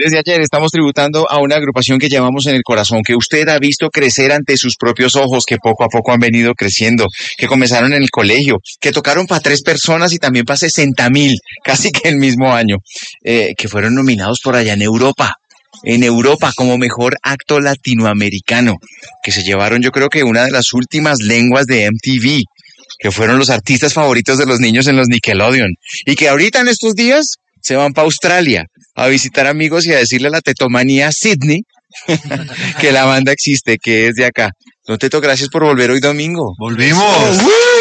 Desde ayer estamos tributando a una agrupación que llevamos en el corazón, que usted ha visto crecer ante sus propios ojos, que poco a poco han venido creciendo, que comenzaron en el colegio, que tocaron para 3 personas y también para 60.000, casi que el mismo año, que fueron nominados por allá en Europa como mejor acto latinoamericano, que se llevaron yo creo que una de las últimas lenguas de MTV, que fueron los artistas favoritos de los niños en los Nickelodeon, y que ahorita en estos días se van para Australia a visitar amigos y a decirle a la tetomanía Sydney que la banda existe, que es de acá. Don Teto, gracias por volver hoy domingo. ¡Volvimos!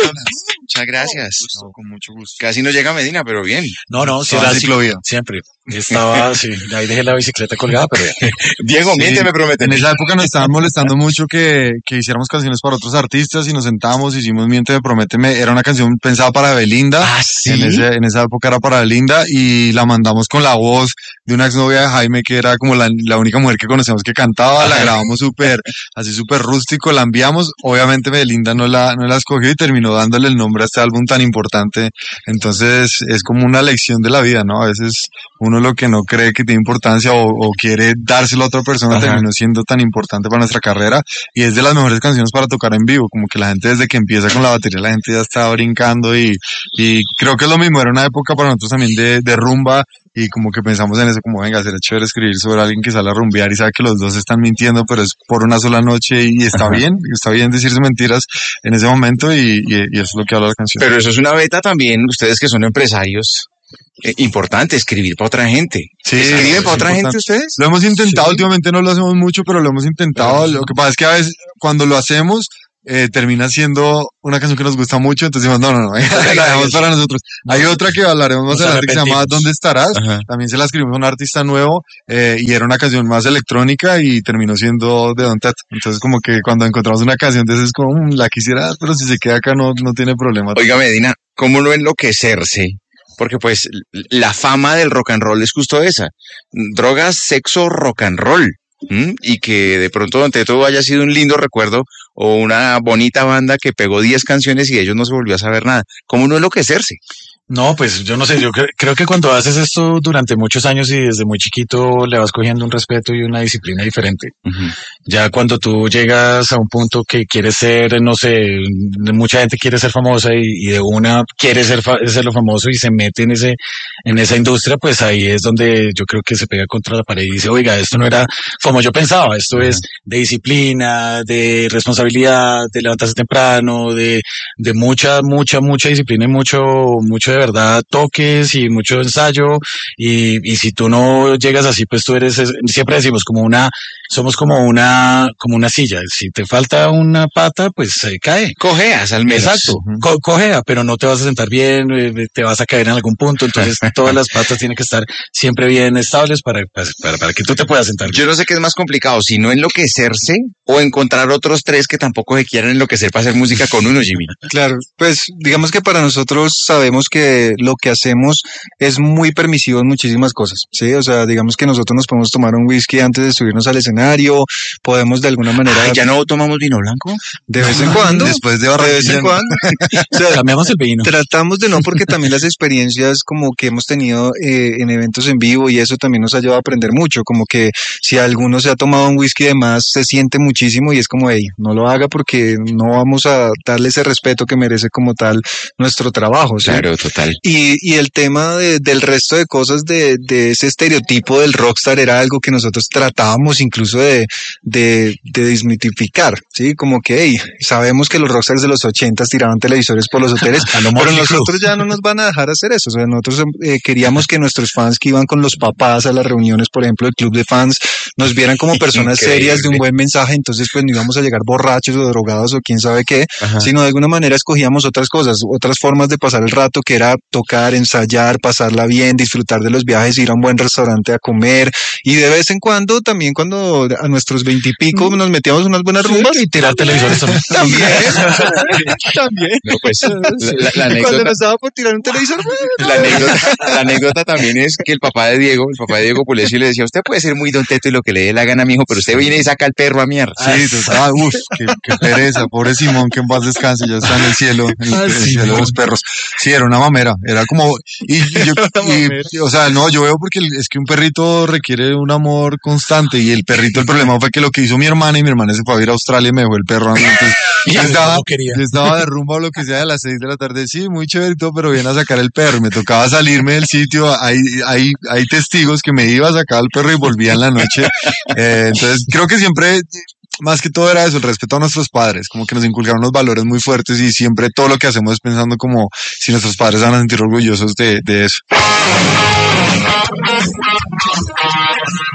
Muchas gracias. Con mucho gusto. Casi no llega a Medina, pero bien. No, sí, siempre. Estaba, sí, ahí dejé la bicicleta colgada, pero ya. Diego, miente, me promete. En esa época nos estaban molestando mucho que hiciéramos canciones para otros artistas y nos sentábamos, hicimos Miente, me prométeme. Era una canción pensada para Belinda. ¿Ah, sí? En esa época era para Belinda y la mandamos con la voz de una exnovia de Jaime que era como la única mujer que conocemos que cantaba. La grabamos súper rústico, la enviamos. Obviamente Belinda no la escogió y terminó dándole el nombre a este álbum tan importante. Entonces es como una lección de la vida, ¿no? A veces uno lo que no cree que tiene importancia o quiere dárselo a otra persona terminó siendo tan importante para nuestra carrera y es de las mejores canciones para tocar en vivo, como que la gente desde que empieza con la batería la gente ya está brincando y creo que es lo mismo, era una época para nosotros también de rumba y como que pensamos en eso, como venga, será chévere escribir sobre alguien que sale a rumbear y sabe que los dos están mintiendo, pero es por una sola noche y está bien decirse mentiras en ese momento y eso es lo que habla la canción. Pero eso es una beta también, ustedes que son empresarios, importante, escribir para otra gente. Sí, ¿Escriben para otra gente ustedes? Lo hemos intentado, últimamente no lo hacemos mucho, pero lo hemos intentado. Lo que pasa es que a veces cuando lo hacemos termina siendo una canción que nos gusta mucho, entonces decimos, no, la dejamos para nosotros. Hay otra que hablaremos más adelante que se llama ¿Dónde estarás? También se la escribimos a un artista nuevo y era una canción más electrónica y terminó siendo de Don Teto. Entonces como que cuando encontramos una canción de esas es como, la quisiera, pero si se queda acá no tiene problema. Oiga, Medina, ¿cómo no enloquecerse? Porque pues la fama del rock and roll es justo esa. Drogas, sexo, rock and roll. Y que de pronto Don Teto haya sido un lindo recuerdo o una bonita banda que pegó 10 canciones y de ellos no se volvió a saber nada. ¿Cómo no enloquecerse? No, pues yo no sé, yo creo que cuando haces esto durante muchos años y desde muy chiquito le vas cogiendo un respeto y una disciplina diferente. Ya cuando tú llegas a un punto que quieres ser, no sé, mucha gente quiere ser famosa y de una quiere ser lo famoso y se mete en esa industria, pues ahí es donde yo creo que se pega contra la pared y dice, oiga, esto no era como yo pensaba, esto es de disciplina, de responsabilidad, de levantarse temprano, de mucha disciplina y mucho de verdad toques y mucho ensayo y si tú no llegas así, pues tú eres, siempre decimos somos como una silla, si te falta una pata, pues se cae. Cojeas al menos. Exacto, cojea, pero no te vas a sentar bien, te vas a caer en algún punto, entonces todas las patas tienen que estar siempre bien estables para que tú te puedas sentar bien. Yo no sé qué es más complicado, si no enloquecerse o encontrar otros 3 que tampoco se quieran enloquecer para hacer música con uno, Jimmy. Claro, pues digamos que para nosotros sabemos que lo que hacemos es muy permisivo en muchísimas cosas, ¿sí? O sea, digamos que nosotros nos podemos tomar un whisky antes de subirnos al escenario, podemos de alguna manera... ¿Ya no tomamos vino blanco? De vez en cuando. Después de vez en cuando. O sea, cambiamos el vino. Tratamos de no, porque también las experiencias como que hemos tenido en eventos en vivo y eso también nos ha llevado a aprender mucho, como que si alguno se ha tomado un whisky de más, se siente muchísimo y es como, hey, no lo haga porque no vamos a darle ese respeto que merece como tal nuestro trabajo, ¿sí? Claro, total. Y el tema del resto de cosas de ese estereotipo del rockstar era algo que nosotros tratábamos incluso de desmitificar, ¿sí? Como que, hey, sabemos que los rockstars de los 80s tiraban televisores por los hoteles, pero nosotros ya no nos van a dejar hacer eso. O sea, nosotros queríamos que nuestros fans que iban con los papás a las reuniones, por ejemplo, el club de fans, nos vieran como personas serias de un buen mensaje, entonces pues no íbamos a llegar borrachos o drogados o quién sabe qué, sino de alguna manera escogíamos otras cosas, otras formas de pasar el rato, que era tocar, ensayar, pasarla bien, disfrutar de los viajes, ir a un buen restaurante a comer y de vez en cuando, también cuando a nuestros 20 y pico nos metíamos unas buenas rumbas y tirar televisores también. También. No, pues, la anécdota, cuando nos daba por tirar un televisor, la anécdota también es que el papá de Diego Pulesio le decía, usted puede ser muy Don Teto y lo lo que le dé la gana, mijo, pero usted viene y saca al perro a mierda. Sí, total, qué pereza, pobre Simón, que en paz descanse, ya está en el cielo, en el cielo de los perros. Sí, era una mamera, era como, o sea, no, yo veo porque es que un perrito requiere un amor constante, y el perrito, el problema fue que lo que hizo mi hermana se fue a ir a Australia y me dejó el perro a mí, entonces, yo estaba de rumba o lo que sea a las 6 de la tarde, sí, muy chévere y todo, pero viene a sacar el perro, y me tocaba salirme del sitio, hay testigos que me iba a sacar al perro y volvía en la noche, entonces creo que siempre, más que todo era eso, el respeto a nuestros padres, como que nos inculcaron unos valores muy fuertes, y siempre todo lo que hacemos es pensando como si nuestros padres van a sentir orgullosos de eso.